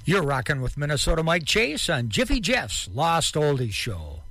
You're rocking with Minnesota Mike Chase on Jiffy Jeff's Lost Oldies Show.